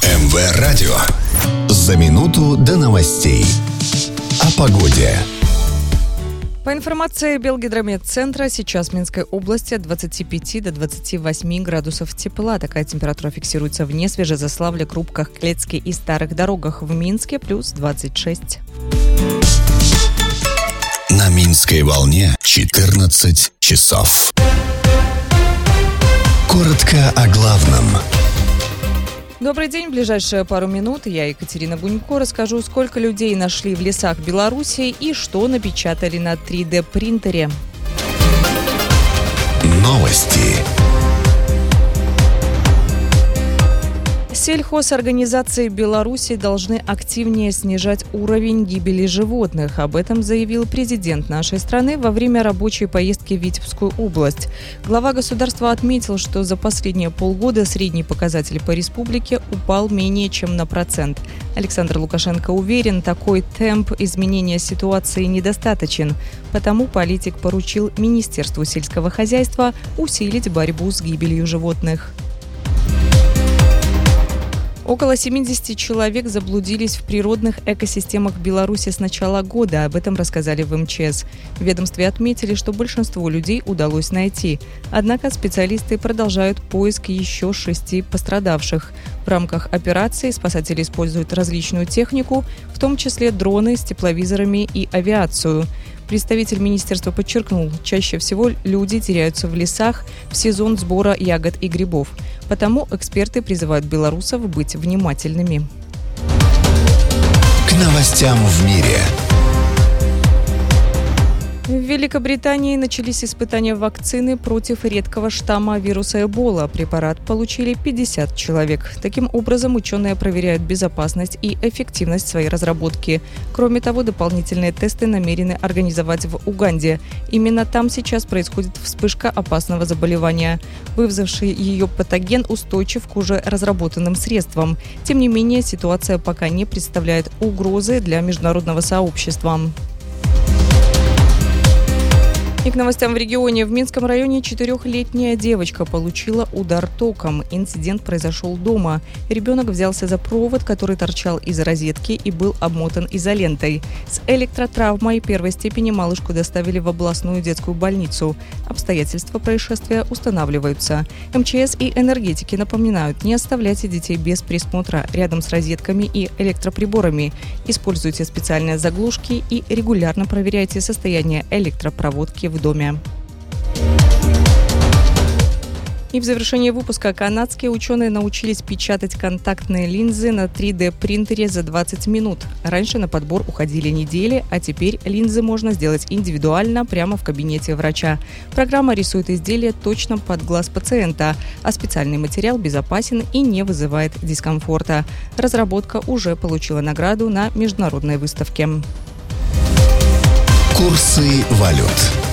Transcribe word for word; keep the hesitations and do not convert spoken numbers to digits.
эм вэ Радио. За минуту до новостей. О погоде. По информации Белгидрометцентра, сейчас в Минской области от двадцати пяти до двадцати восьми градусов тепла. Такая температура фиксируется в Несвежезаславле, Крупках, Клецке и Старых Дорогах. В Минске плюс двадцать шесть. На Минской волне четырнадцать часов. Коротко о главном. Добрый день. В ближайшие пару минут я, Екатерина Гунько, расскажу, сколько людей нашли в лесах Беларуси и что напечатали на три дэ принтере. Новости. Сельхозорганизации Беларуси должны активнее снижать уровень гибели животных. Об этом заявил президент нашей страны во время рабочей поездки в Витебскую область. Глава государства отметил, что за последние полгода средний показатель по республике упал менее чем на процент. Александр Лукашенко уверен, такой темп изменения ситуации недостаточен. Потому политик поручил Министерству сельского хозяйства усилить борьбу с гибелью животных. Около семидесяти человек заблудились в природных экосистемах Беларуси с начала года. Об этом рассказали в эм че эс. В ведомстве отметили, что большинство людей удалось найти. Однако специалисты продолжают поиск еще шести пострадавших. В рамках операции спасатели используют различную технику, в том числе дроны с тепловизорами и авиацию. Представитель министерства подчеркнул, чаще всего люди теряются в лесах в сезон сбора ягод и грибов. Потому эксперты призывают белорусов быть внимательными. К новостям в мире. В Великобритании начались испытания вакцины против редкого штамма вируса Эбола. Препарат получили пятьдесят человек. Таким образом, ученые проверяют безопасность и эффективность своей разработки. Кроме того, дополнительные тесты намерены организовать в Уганде. Именно там сейчас происходит вспышка опасного заболевания. Вызвавший ее патоген устойчив к уже разработанным средствам. Тем не менее, ситуация пока не представляет угрозы для международного сообщества. И к новостям в регионе. В Минском районе четырехлетняя девочка получила удар током. Инцидент произошел дома. Ребенок взялся за провод, который торчал из розетки и был обмотан изолентой. С электротравмой первой степени малышку доставили в областную детскую больницу. Обстоятельства происшествия устанавливаются. эм че эс и энергетики напоминают, не оставляйте детей без присмотра рядом с розетками и электроприборами. Используйте специальные заглушки и регулярно проверяйте состояние электропроводки в в доме. И в завершении выпуска канадские ученые научились печатать контактные линзы на три дэ принтере за двадцать минут. Раньше на подбор уходили недели, а теперь линзы можно сделать индивидуально прямо в кабинете врача. Программа рисует изделие точно под глаз пациента, а специальный материал безопасен и не вызывает дискомфорта. Разработка уже получила награду на международной выставке. Курсы валют.